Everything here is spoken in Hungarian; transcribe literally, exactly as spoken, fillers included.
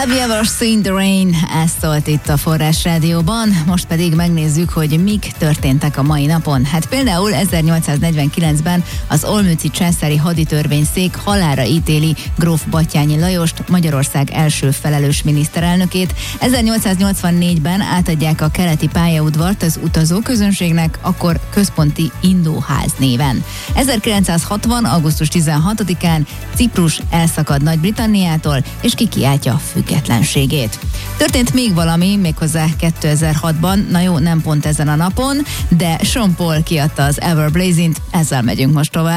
Have you ever seen the rain? Ez szólt itt a Forrás Rádióban, most pedig megnézzük, hogy mik történtek a mai napon. Hát például ezernyolcszáznegyvenkilencben az olmützi császári haditörvényszék halálra ítéli gróf Batthyány Lajost, Magyarország első felelős miniszterelnökét. ezernyolcszáznyolcvannégyben átadják a keleti pályaudvart az utazóközönségnek, akkor Központi Indóház néven. ezerkilencszázhatvan. augusztus tizenhatodikán Ciprus elszakad Nagy-Britanniától, és kikiáltja függetlenségét. Történt még valami, méghozzá kétezer-hatban, na jó, nem pont ezen a napon, de Sean Paul kiadta az Everblazing-t, ezzel megyünk most tovább.